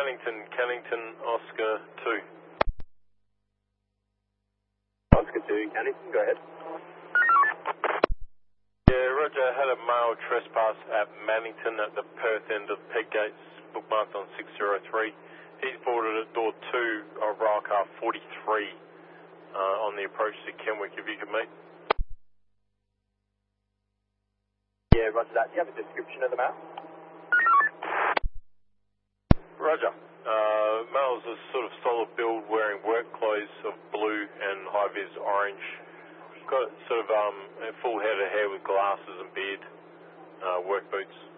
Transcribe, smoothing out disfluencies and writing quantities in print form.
Cannington, Oscar 2. Oscar 2, Cannington, go ahead. Yeah, Roger, I had a male trespass at Mannington at the Perth end of Peg Gates, bookmarked on 603. He's boarded at door 2 of railcar 43 on the approach to Kenwick, if you could meet. Yeah, roger that. Do you have a description of the male? Roger. Male's a sort of solid build, wearing work clothes of blue and high-vis orange. Got sort of a full head of hair with glasses and beard, work boots.